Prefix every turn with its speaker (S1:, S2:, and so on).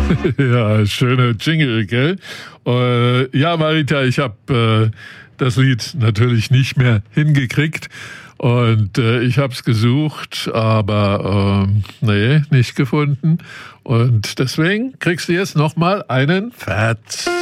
S1: Ja, schöner Jingle, gell? Ja, Marita, ich habe das Lied natürlich nicht mehr hingekriegt. Und ich habe es gesucht, aber nee, nicht gefunden. Und deswegen kriegst du jetzt nochmal einen Fett.